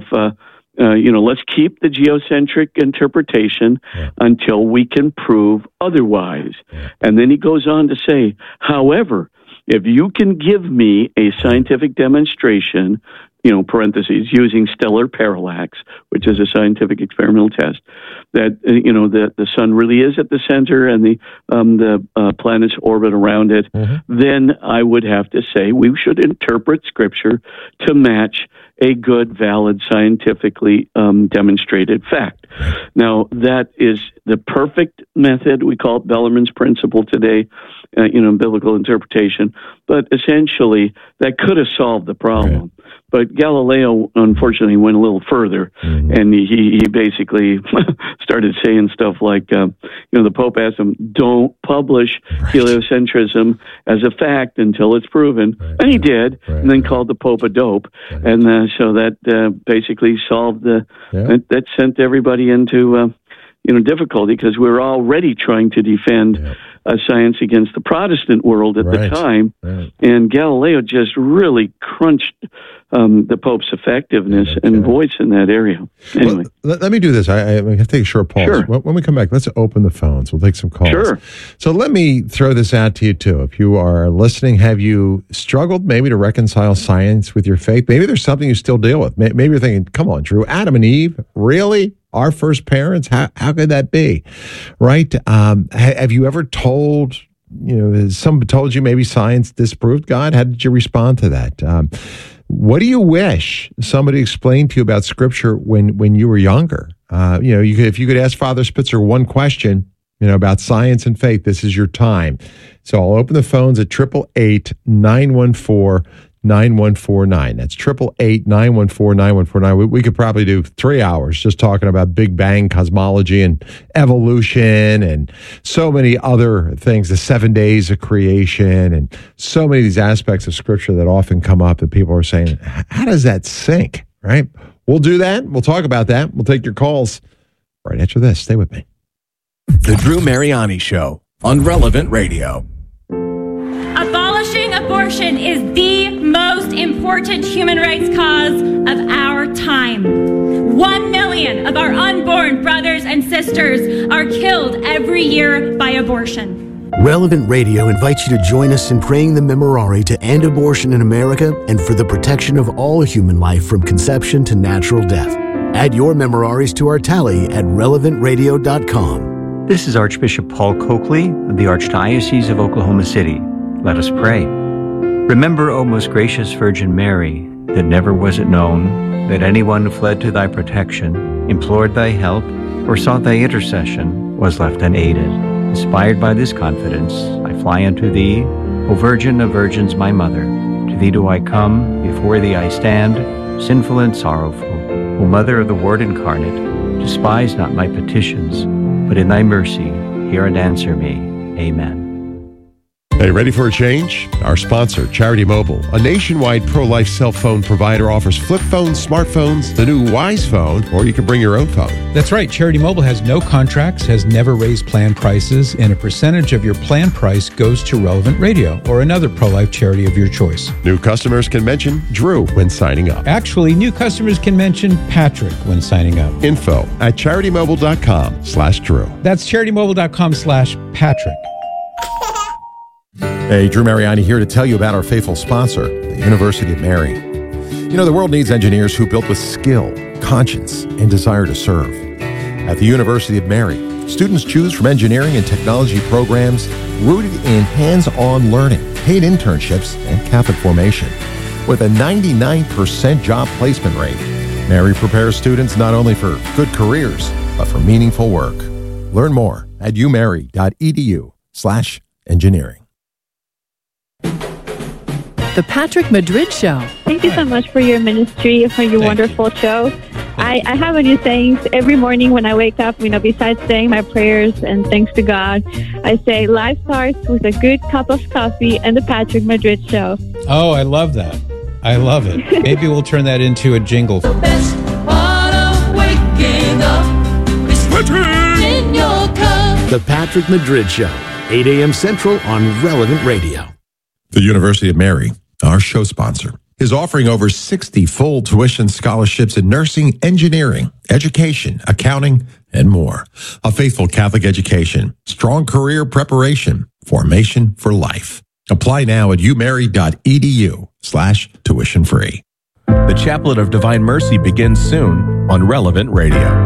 let's keep the geocentric interpretation until we can prove otherwise. And then he goes on to say, however, if you can give me a scientific demonstration, parentheses, using stellar parallax, which is a scientific experimental test, that, that the sun really is at the center and the planets orbit around it, then I would have to say we should interpret Scripture to match a good, valid, scientifically demonstrated fact. Now, that is the perfect method. We call it Bellarmine's principle today, biblical interpretation. But essentially, that could have solved the problem. Right. But Galileo, unfortunately, went a little further, and he basically started saying stuff like, the Pope asked him, don't publish heliocentrism as a fact until it's proven. And he did, and then called the Pope a dope. And so that basically solved that sent everybody into difficulty, because we were already trying to defend science against the Protestant world at the time. And Galileo just really crunched the Pope's effectiveness and voice in that area. Anyway. Well, let me do this. I have to take a short pause. Sure. When we come back, let's open the phones. We'll take some calls. Sure. So let me throw this out to you, too. If you are listening, have you struggled maybe to reconcile science with your faith? Maybe there's something you still deal with. Maybe you're thinking, come on, Drew, Adam and Eve, really? Our first parents? How could that be? Right? Have you ever told, someone told you maybe science disproved God? How did you respond to that? What do you wish somebody explained to you about Scripture when you were younger? If you could ask Father Spitzer one question, about science and faith, this is your time. So I'll open the phones at 888-914-9149. That's 888-914-9149. We could probably do 3 hours just talking about Big Bang cosmology and evolution and so many other things, the 7 days of creation, and so many of these aspects of Scripture that often come up that people are saying, how does that sink, right? We'll do that. We'll talk about that. We'll take your calls right after this. Stay with me. The Drew Mariani Show on Relevant Radio. Abolishing abortion is the most important human rights cause of our time. 1 million of our unborn brothers and sisters are killed every year by abortion. Relevant Radio invites you to join us in praying the Memorare to end abortion in America and for the protection of all human life from conception to natural death. Add your Memoraries to our tally at relevantradio.com. This is Archbishop Paul Coakley of the Archdiocese of Oklahoma City. Let us pray. Remember, O most gracious Virgin Mary, that never was it known that anyone who fled to thy protection, implored thy help, or sought thy intercession was left unaided. Inspired by this confidence, I fly unto thee, O Virgin of Virgins, my Mother. To thee do I come, before thee I stand, sinful and sorrowful. O Mother of the Word incarnate, despise not my petitions, but in thy mercy, hear and answer me. Amen. Hey, ready for a change? Our sponsor, Charity Mobile, a nationwide pro-life cell phone provider, offers flip phones, smartphones, the new Wise phone, or you can bring your own phone. That's right. Charity Mobile has no contracts, has never raised plan prices, and a percentage of your plan price goes to Relevant Radio or another pro-life charity of your choice. New customers can mention Drew when signing up. Actually, new customers can mention Patrick when signing up. Info at CharityMobile.com/Drew. That's CharityMobile.com/Patrick. Hey, Drew Mariani here to tell you about our faithful sponsor, the University of Mary. The world needs engineers who build with skill, conscience, and desire to serve. At the University of Mary, students choose from engineering and technology programs rooted in hands-on learning, paid internships, and Catholic formation. With a 99% job placement rate, Mary prepares students not only for good careers, but for meaningful work. Learn more at umary.edu/engineering. The Patrick Madrid Show. Thank you so much for your ministry, for your wonderful show. I have a new saying every morning when I wake up, besides saying my prayers and thanks to God, I say life starts with a good cup of coffee and the Patrick Madrid Show. Oh, I love that. I love it. Maybe we'll turn that into a jingle. The best part of waking up is in your cup. The Patrick Madrid Show, 8 a.m. Central on Relevant Radio. The University of Mary, our show sponsor. is offering over 60 full tuition scholarships in nursing, engineering, education, accounting, and more. A faithful Catholic education, strong career preparation, formation for life. Apply now at umary.edu/tuition free. The Chaplet of Divine Mercy begins soon on Relevant Radio.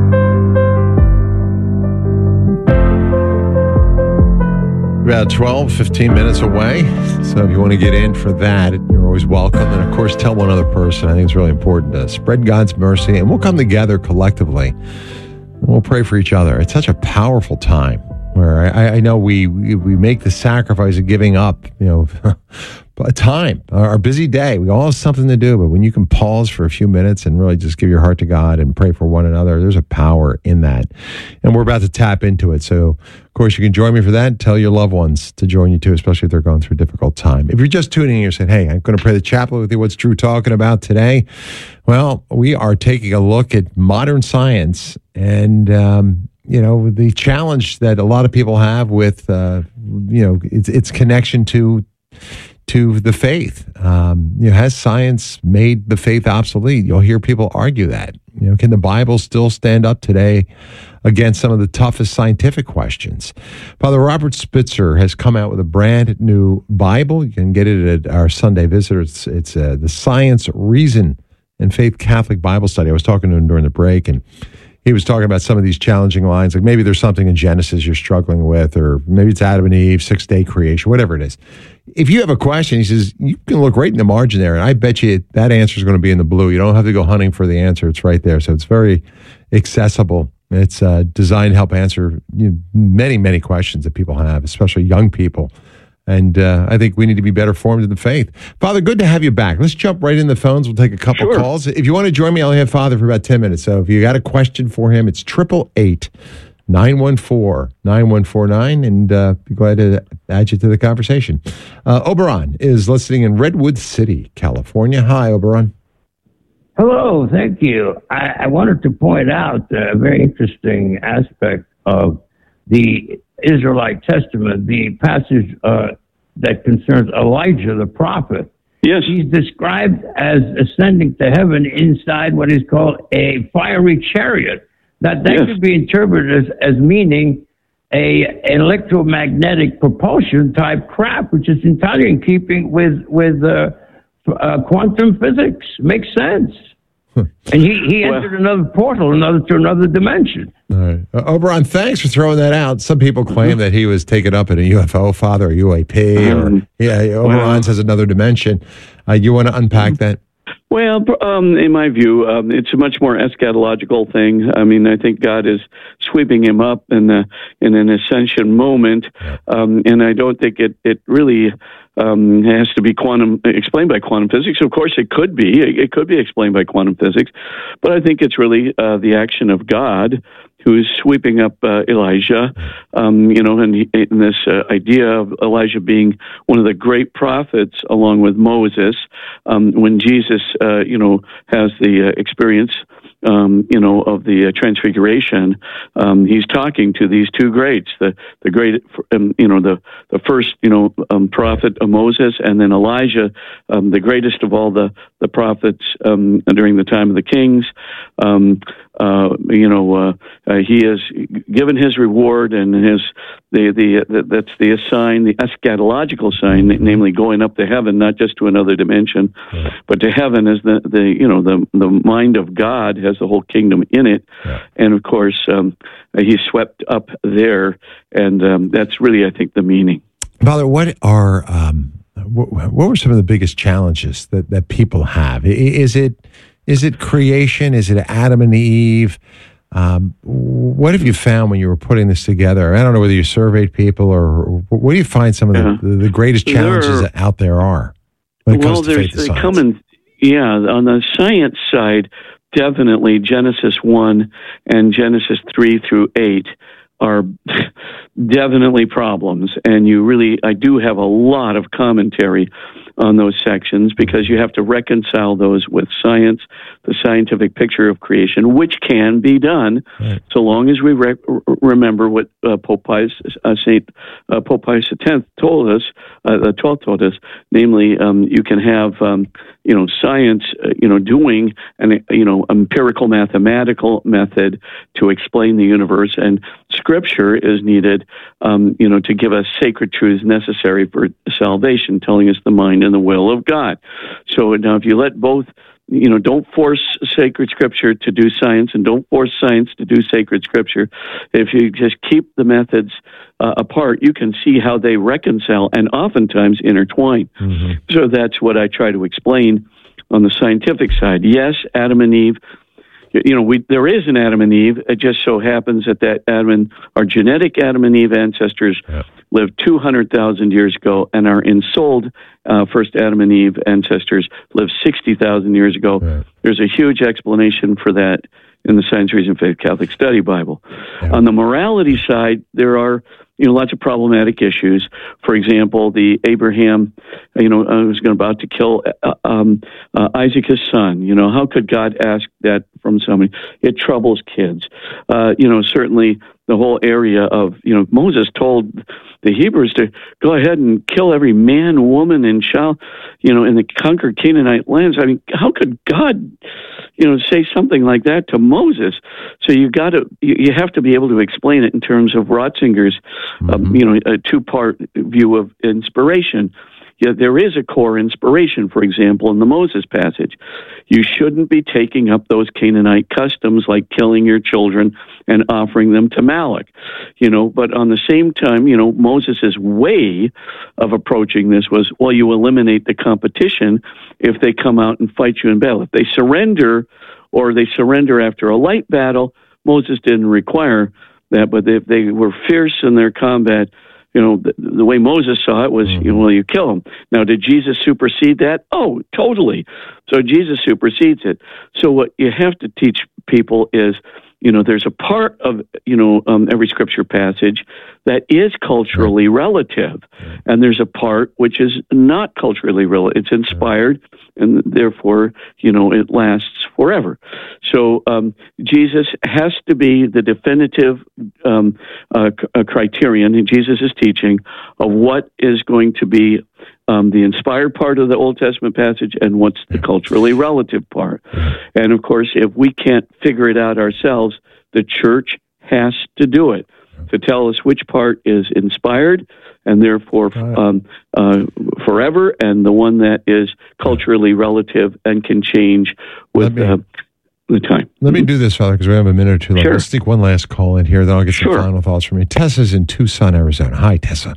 About 12, 15 minutes away. So if you want to get in for that, you're always welcome. And of course, tell one other person. I think it's really important to spread God's mercy, and we'll come together collectively. And we'll pray for each other. It's such a powerful time where I know we make the sacrifice of giving up, time, our busy day. We all have something to do, but when you can pause for a few minutes and really just give your heart to God and pray for one another, there's a power in that. And we're about to tap into it. So, of course, you can join me for that. Tell your loved ones to join you too, especially if they're going through a difficult time. If you're just tuning in, you're saying, hey, I'm going to pray the chaplet with you. What's Drew talking about today? Well, we are taking a look at modern science and, the challenge that a lot of people have with, its connection to the faith. Has science made the faith obsolete? You'll hear people argue that. Can the Bible still stand up today against some of the toughest scientific questions? Father Robert Spitzer has come out with a brand new Bible. You can get it at our Sunday Visitor. It's the Science, Reason, and Faith Catholic Bible Study. I was talking to him during the break, and he was talking about some of these challenging lines, like maybe there's something in Genesis you're struggling with, or maybe it's Adam and Eve, 6-day creation, whatever it is. If you have a question, he says, you can look right in the margin there, and I bet you that answer is going to be in the blue. You don't have to go hunting for the answer. It's right there. So it's very accessible. It's designed to help answer many, many questions that people have, especially young people. And I think we need to be better formed in the faith. Father, good to have you back. Let's jump right in the phones. We'll take a couple calls. If you want to join me, I'll have Father for about 10 minutes. So if you got a question for him, it's 888-914-9149, and be glad to add you to the conversation. Oberon is listening in Redwood City, California. Hi, Oberon. Hello, thank you. I wanted to point out a very interesting aspect of the Israelite Testament, the passage that concerns Elijah the prophet. Yes. He's described as ascending to heaven inside what is called a fiery chariot. That could be interpreted as meaning an electromagnetic propulsion type craft, which is entirely in keeping with quantum physics. Makes sense. And he entered another portal, to another dimension. All right. Oberon, thanks for throwing that out. Some people claim that he was taken up in a UFO, Father, or UAP, Oberon says another dimension. You want to unpack that? Well, in my view, it's a much more eschatological thing. I mean, I think God is sweeping him up in an ascension moment, and I don't think it really has to be explained by quantum physics. Of course, it could be. It could be explained by quantum physics, but I think it's really the action of God who is sweeping up Elijah, and this idea of Elijah being one of the great prophets along with Moses. When Jesus, has the experience, of the transfiguration, he's talking to these two greats, the great, the first, prophet of Moses, and then Elijah, the greatest of all the prophets during the time of the kings. He has given his reward, and that's the sign, the eschatological sign, namely going up to heaven, not just to another dimension, but to heaven as the mind of God has the whole kingdom in it, and of course he's swept up there, and that's really, I think, the meaning. Father, what were some of the biggest challenges that people have? Is it creation? Is it Adam and Eve? What have you found when you were putting this together? I don't know whether you surveyed people, or what do you find some of the greatest challenges out there are when it comes to faith and science? On the science side, definitely Genesis 1 and Genesis 3 through 8 are definitely problems. And I do have a lot of commentary on those sections because you have to reconcile those with science, the scientific picture of creation, which can be done so long as we remember what Pope Pius X told us, the 12th told us, namely, you can have science, doing an empirical mathematical method to explain the universe, and Scripture is needed, to give us sacred truths necessary for salvation, telling us the mind and the will of God. So now, if you let both, don't force sacred Scripture to do science, and don't force science to do sacred Scripture. If you just keep the methods apart, you can see how they reconcile and oftentimes intertwine. Mm-hmm. So that's what I try to explain on the scientific side. Yes, Adam and Eve. There is an Adam and Eve. It just so happens that our genetic Adam and Eve ancestors lived 200,000 years ago, and our ensouled first Adam and Eve ancestors lived 60,000 years ago. Right. There's a huge explanation for that in the Science, Reason, Faith Catholic Study Bible. Yeah. On the morality side, there are lots of problematic issues. For example, the Abraham, was about to kill Isaac, his son. How could God ask that from somebody? It troubles kids. Certainly the whole area of, Moses told the Hebrews to go ahead and kill every man, woman, and child, in the conquered Canaanite lands. I mean, how could God, say something like that to Moses? So you have to be able to explain it in terms of Ratzinger's, a two-part view of inspiration. Yeah, there is a core inspiration, for example, in the Moses passage. You shouldn't be taking up those Canaanite customs like killing your children and offering them to Moloch. But on the same time, Moses' way of approaching this was, well, you eliminate the competition if they come out and fight you in battle. If they surrender, or they surrender after a light battle, Moses didn't require that, but if they were fierce in their combat, the way Moses saw it was, you kill them. Now, did Jesus supersede that? Oh, totally. So Jesus supersedes it. So what you have to teach people is, there's a part of, every Scripture passage that is culturally relative, and there's a part which is not culturally relative. It's inspired, and therefore, it lasts forever. So Jesus has to be the definitive criterion in Jesus' teaching of what is going to be the inspired part of the Old Testament passage and what's the culturally relative part. And of course, if we can't figure it out ourselves, the church has to do it to tell us which part is inspired and therefore forever, and the one that is culturally relative and can change with the time. Let me do this, Father, because we have a minute or two left. Sure. Let's sneak one last call in here, then I'll get some final thoughts from you. Tessa's in Tucson, Arizona. Hi, Tessa.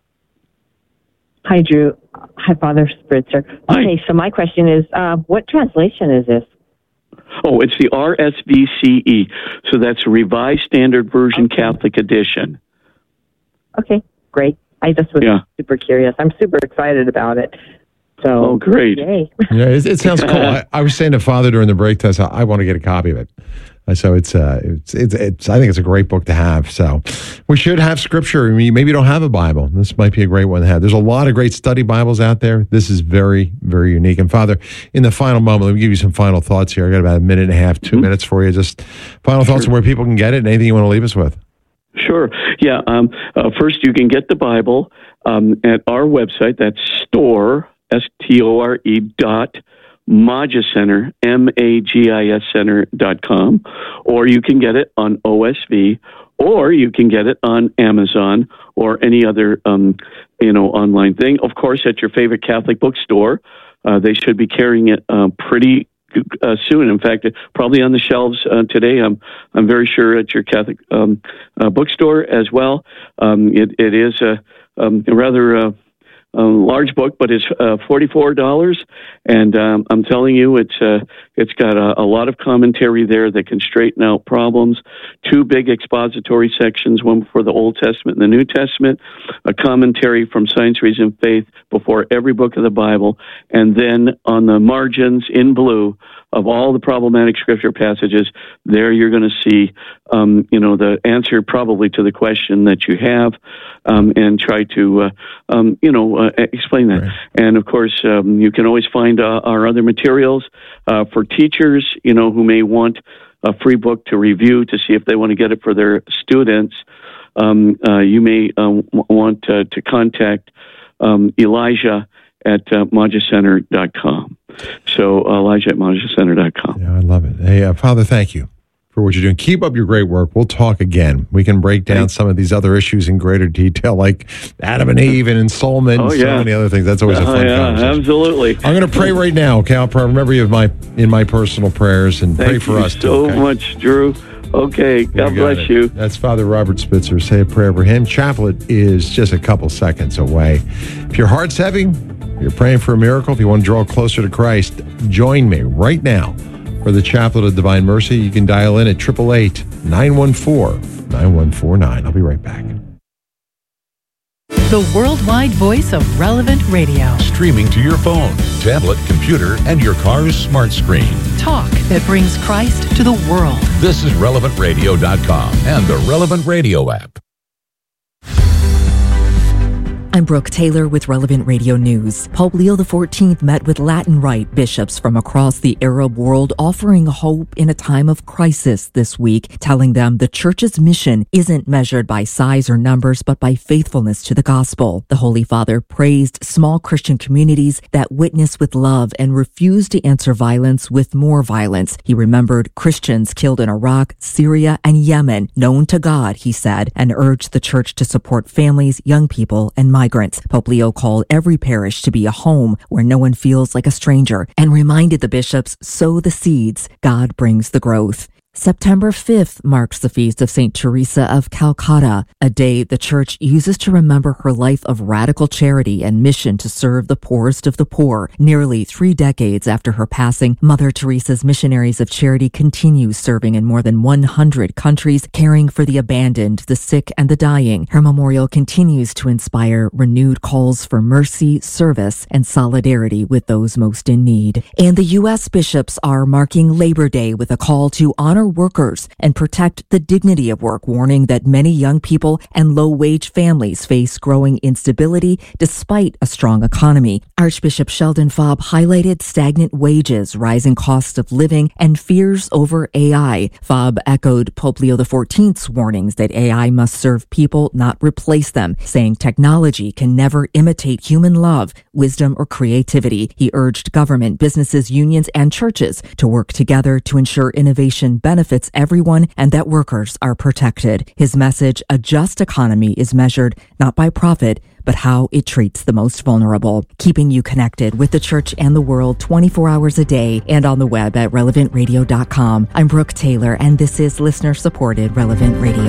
Hi, Drew. Hi, Father Spritzer. Okay, so my question is, what translation is this? Oh, it's the RSVCE. So that's Revised Standard Version Catholic Edition. Okay, great. I just was super curious. I'm super excited about it. So, great. Yay. Yeah, it sounds cool. I was saying to Father during the break, Tessa, I want to get a copy of it. So it's I think it's a great book to have. So we should have Scripture. Maybe you don't have a Bible. This might be a great one to have. There's a lot of great study Bibles out there. This is very, very unique. And Father, in the final moment, let me give you some final thoughts here. I got about a minute and a half, 2 minutes for you. Just final thoughts on where people can get it and anything you want to leave us with. Sure. Yeah. First, you can get the Bible at our website. That's store, STORE, Magicenter, MAGIScenter.com, or you can get it on OSV, or you can get it on Amazon or any other, online thing. Of course, at your favorite Catholic bookstore, they should be carrying it pretty soon. In fact, probably on the shelves today. I'm very sure at your Catholic bookstore as well. It is a rather large book, but it's $44, and I'm telling you, it's got a lot of commentary there that can straighten out problems. 2 big expository sections, one for the Old Testament and the New Testament, a commentary from Science, Reason, Faith before every book of the Bible, and then on the margins in blue, of all the problematic scripture passages, there you're going to see, the answer probably to the question that you have, and try to, explain that. Right. And of course, you can always find our other materials for teachers, who may want a free book to review to see if they want to get it for their students. You may want to contact Elijah at MajaCenter.com. So Elijah at MajaCenter.com. Yeah, I love it. Hey, Father, thank you for what you're doing. Keep up your great work. We'll talk again. We can break down some of these other issues in greater detail, like Adam and Eve and ensoulment and so many other things. That's always a fun conversation. Absolutely. I'm going to pray right now, okay? I'll remember you in my personal prayers and pray for us too. Thank you so much, Drew. Okay, God bless you. That's Father Robert Spitzer. Say a prayer for him. Chaplet is just a couple seconds away. If your heart's heavy, you're praying for a miracle, if you want to draw closer to Christ, join me right now for the Chaplet of Divine Mercy. You can dial in at 888-914-9149. I'll be right back. The worldwide voice of Relevant Radio. Streaming to your phone, tablet, computer, and your car's smart screen. Talk that brings Christ to the world. This is RelevantRadio.com and the Relevant Radio app. I'm Brooke Taylor with Relevant Radio News. Pope Leo XIV met with Latin Rite bishops from across the Arab world, offering hope in a time of crisis this week, telling them the Church's mission isn't measured by size or numbers, but by faithfulness to the gospel. The Holy Father praised small Christian communities that witness with love and refuse to answer violence with more violence. He remembered Christians killed in Iraq, Syria, and Yemen, known to God, he said, and urged the Church to support families, young people, and migrants. Pope Leo called every parish to be a home where no one feels like a stranger and reminded the bishops, sow the seeds, God brings the growth. September 5th marks the feast of St. Teresa of Calcutta, a day the Church uses to remember her life of radical charity and mission to serve the poorest of the poor. Nearly 3 decades after her passing, Mother Teresa's Missionaries of Charity continue serving in more than 100 countries, caring for the abandoned, the sick, and the dying. Her memorial continues to inspire renewed calls for mercy, service, and solidarity with those most in need. And the U.S. bishops are marking Labor Day with a call to honor workers and protect the dignity of work, warning that many young people and low-wage families face growing instability despite a strong economy. Archbishop Sheldon Faub highlighted stagnant wages, rising costs of living, and fears over AI. Faub echoed Pope Leo XIV's warnings that AI must serve people, not replace them, saying technology can never imitate human love, wisdom, or creativity. He urged government, businesses, unions, and churches to work together to ensure innovation benefits everyone and that workers are protected. His message, a just economy is measured not by profit, but how it treats the most vulnerable. Keeping you connected with the Church and the world 24 hours a day and on the web at relevantradio.com. I'm Brooke Taylor, and this is listener-supported Relevant Radio.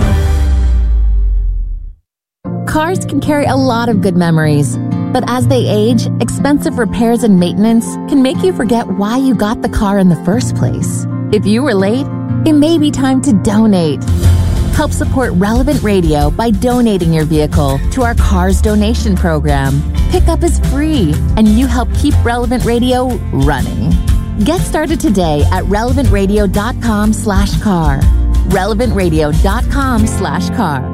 Cars can carry a lot of good memories, but as they age, expensive repairs and maintenance can make you forget why you got the car in the first place. If you were late, it may be time to donate. Help support Relevant Radio by donating your vehicle to our Cars Donation Program. Pickup is free, and you help keep Relevant Radio running. Get started today at relevantradio.com/car. relevantradio.com/car.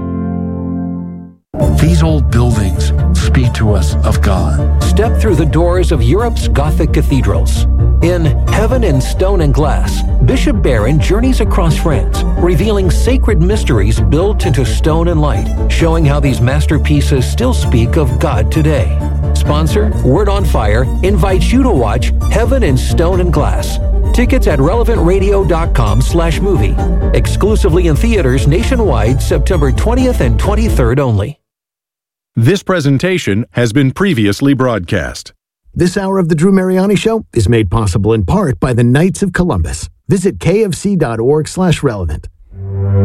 These old buildings speak to us of God. Step through the doors of Europe's Gothic cathedrals. In Heaven in Stone and Glass, Bishop Barron journeys across France, revealing sacred mysteries built into stone and light, showing how these masterpieces still speak of God today. Sponsor, Word on Fire, invites you to watch Heaven in Stone and Glass. Tickets at relevantradio.com/movie. Exclusively in theaters nationwide, September 20th and 23rd only. This presentation has been previously broadcast. This hour of the Drew Mariani Show is made possible in part by the Knights of Columbus. Visit kfc.org/relevant.